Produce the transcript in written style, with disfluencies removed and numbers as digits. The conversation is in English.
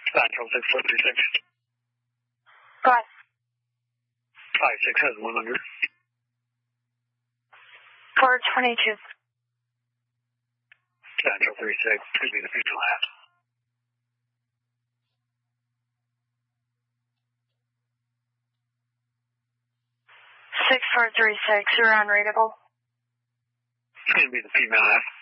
Central 6436. 56 has 100. 422. Central 36 could be the female half. 6436, you're unreadable. It's going to be the female half.